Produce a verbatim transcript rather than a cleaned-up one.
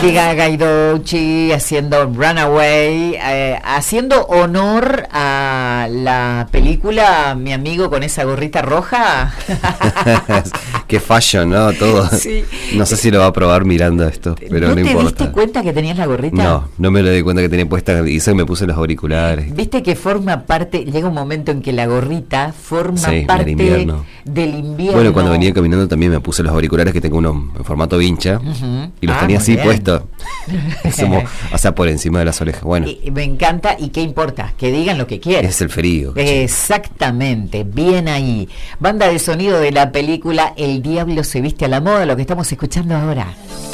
Gaga y Doechii haciendo Runaway, eh, haciendo honor a la película Mi amigo con esa gorrita roja. Qué fashion, ¿no? Todo. Sí. No sé si lo va a probar mirando esto, pero no, no te importa. ¿Te diste cuenta que tenías la gorrita? No, no me lo di cuenta que tenía puesta y eso me puse los auriculares. Viste que forma parte, llega un momento en que la gorrita forma sí, parte invierno. del invierno. Bueno, cuando venía caminando también me puse los auriculares, que tengo uno en formato vincha, uh-huh. y los ah, tenía así bien. puestos. Como, o sea, por encima de las orejas. Bueno, y, me encanta. ¿Y qué importa? Que digan lo que quieran. Es el frío. Exactamente, bien ahí. Banda de sonido de la película El Diablo se viste a la moda, lo que estamos escuchando ahora.